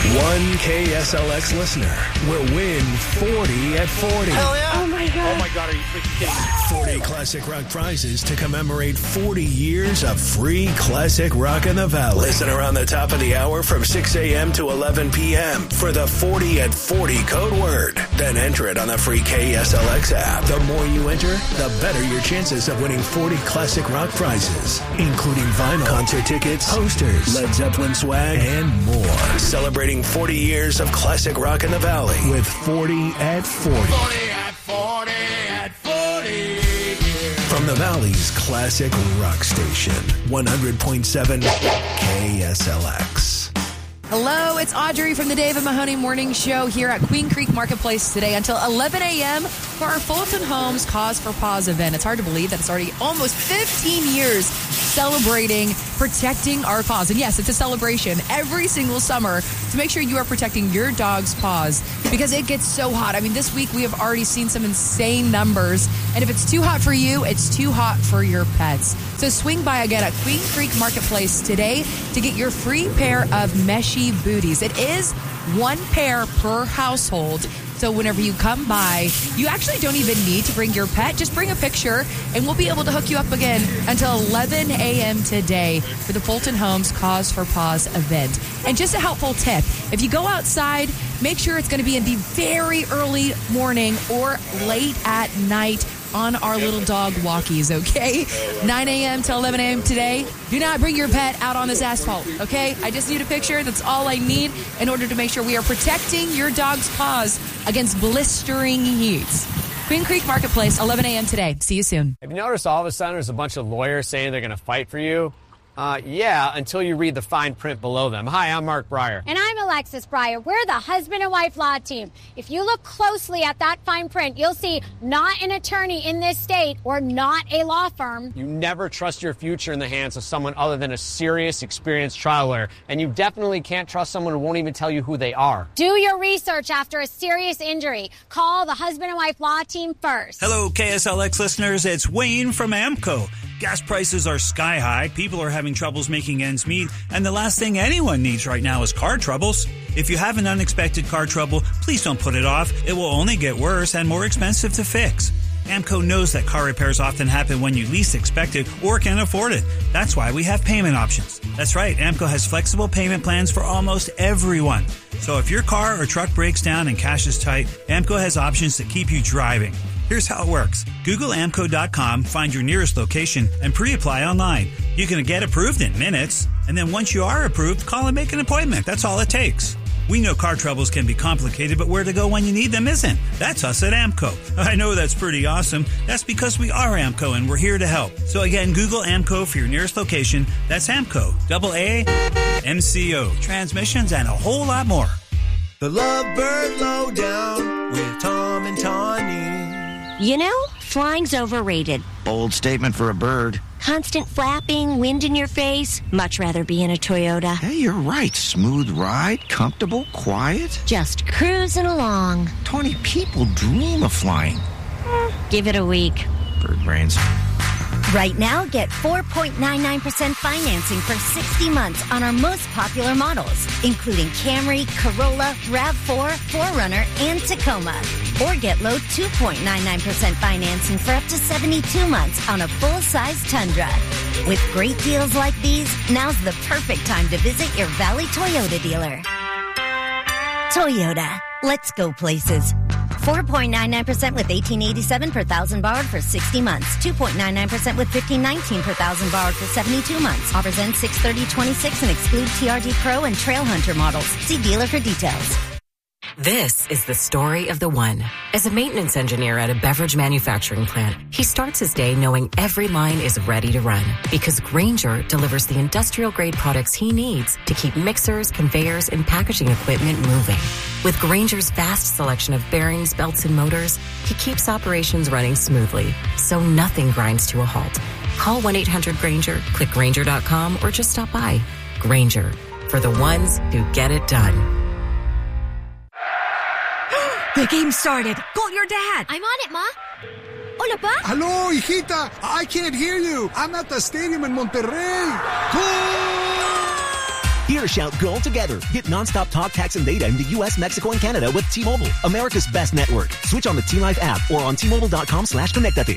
One KSLX listener will win 40 at 40. Hell yeah. Oh, my God. Oh, my God. Are you freaking kidding me? 40 classic rock prizes to commemorate 40 years of free classic rock in the Valley. Listen around the top of the hour from 6 a.m. to 11 p.m. for the 40 at 40 code word. Then enter it on the free KSLX app. The more you enter, the better your chances of winning 40 classic rock prizes, including vinyl, concert tickets, posters, Led Zeppelin swag, and more. Celebrating 40 years of classic rock in the Valley with 40 at 40. 40 at 40 at 40. From the Valley's classic rock station, 100.7 KSLX. Hello, it's Audrey from the David Mahoney Morning Show here at Queen Creek Marketplace today until 11 a.m. for our Fulton Homes Cause for Pause event. It's hard to believe that it's already almost 15 years celebrating protecting our paws. And yes, it's a celebration every single summer to make sure you are protecting your dog's paws because it gets so hot. I mean, this week we have already seen some insane numbers. And if it's too hot for you, it's too hot for your pets. So swing by again at Queen Creek Marketplace today to get your free pair of meshy booties. It is one pair per household. So whenever you come by, you actually don't even need to bring your pet. Just bring a picture, and we'll be able to hook you up again until 11 a.m. today for the Fulton Homes Cause for Paws event. And just a helpful tip, if you go outside, make sure it's going to be in the very early morning or late at night on our little dog walkies, okay? 9 a.m. to 11 a.m. today. Do not bring your pet out on this asphalt, okay? I just need a picture. That's all I need in order to make sure we are protecting your dog's paws against blistering heats. Queen Creek Marketplace, 11 a.m. today. See you soon. Have you noticed all of a sudden there's a bunch of lawyers saying they're going to fight for you? Yeah, until you read the fine print below them. Hi, I'm Mark Breyer. And I'm Alexis Breyer. We're the husband and wife law team. If you look closely at that fine print, you'll see not an attorney in this state or not a law firm. You never trust your future in the hands of someone other than a serious, experienced trial lawyer. And you definitely can't trust someone who won't even tell you who they are. Do your research after a serious injury. Call the husband and wife law team first. Hello, KSLX listeners. It's Wayne from AMCO. Gas prices are sky high, people are having troubles making ends meet, and the last thing anyone needs right now is car troubles. If you have an unexpected car trouble, please don't put it off. It will only get worse and more expensive to fix. AMCO knows that car repairs often happen when you least expect it or can't afford it. That's why we have payment options. That's right, AMCO has flexible payment plans for almost everyone. So if your car or truck breaks down and cash is tight, AMCO has options to keep you driving. Here's how it works. Google AMCO.com, find your nearest location, and pre-apply online. You can get approved in minutes, and then once you are approved, call and make an appointment. That's all it takes. We know car troubles can be complicated, but where to go when you need them isn't. That's us at AMCO. I know that's pretty awesome. That's because we are AMCO, and we're here to help. So again, Google AMCO for your nearest location. That's AMCO. AAMCO. Transmissions and a whole lot more. The Lovebird Lowdown with Tom and Tawny. You know, flying's overrated. Bold statement for a bird. Constant flapping, wind in your face. Much rather be in a Toyota. Hey, you're right. Smooth ride, comfortable, quiet. Just cruising along. 20 people dream of flying. Give it a week. Bird brains. Right now, get 4.99% financing for 60 months on our most popular models, including Camry, Corolla, RAV4, 4Runner, and Tacoma. Or get low 2.99% financing for up to 72 months on a full-size Tundra. With great deals like these, now's the perfect time to visit your Valley Toyota dealer. Toyota. Let's go places. 4.99% with $1,887 per thousand borrowed for 60 months. 2.99% with $1,519 per thousand borrowed for 72 months. Offers end 6/30/26 and exclude TRD Pro and Trail Hunter models. See dealer for details. This is the story of the one. As a maintenance engineer at a beverage manufacturing plant, he starts his day knowing every line is ready to run because Grainger delivers the industrial-grade products he needs to keep mixers, conveyors, and packaging equipment moving. With Grainger's vast selection of bearings, belts, and motors, he keeps operations running smoothly, so nothing grinds to a halt. Call 1-800-GRAINGER, click Grainger.com, or just stop by. Grainger, for the ones who get it done. The game started. Call your dad. I'm on it, Ma. Hola, Pa. Hello, hijita. I can't hear you. I'm at the stadium in Monterrey. Here to shout goal together. Get nonstop talk, text, and data in the U.S., Mexico, and Canada with T-Mobile, America's best network. Switch on the T-Life app or on T-Mobile.com/connectate.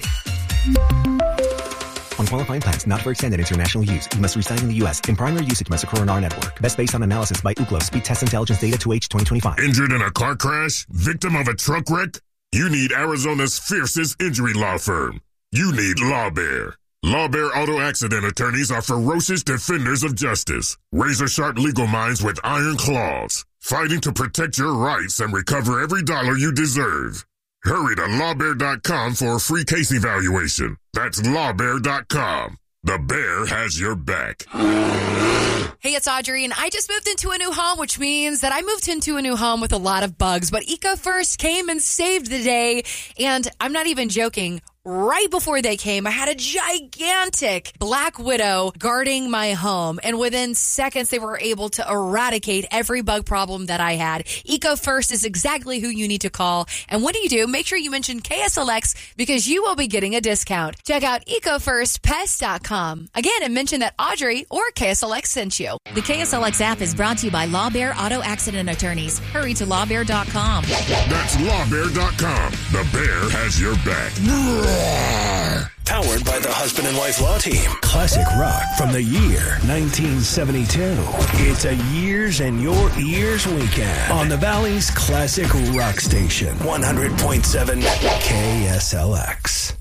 On qualifying plans not for extended international use, you must reside in the U.S. In primary usage must occur on our network. Best based on analysis by Ookla. Speed test intelligence data to H 2025. Injured in a car crash? Victim of a truck wreck? You need Arizona's fiercest injury law firm. You need LawBear. LawBear Auto Accident Attorneys are ferocious defenders of justice. Razor-sharp legal minds with iron claws. Fighting to protect your rights and recover every dollar you deserve. Hurry to lawbear.com for a free case evaluation. That's lawbear.com. The bear has your back. Hey, it's Audrey, and I just moved into a new home, which means that I moved into a new home with a lot of bugs. But EcoFirst came and saved the day, and I'm not even joking. Right before they came, I had a gigantic black widow guarding my home. And within seconds, they were able to eradicate every bug problem that I had. EcoFirst is exactly who you need to call. And when you do, make sure you mention KSLX because you will be getting a discount. Check out EcoFirstPest.com. Again, and mention that Audrey or KSLX sent you. The KSLX app is brought to you by LawBear Auto Accident Attorneys. Hurry to lawbear.com. That's lawbear.com. The bear has your back. Powered by the husband and wife law team. Classic rock from the year 1972. It's a years and your ears weekend on the Valley's classic rock station. 100.7 KSLX.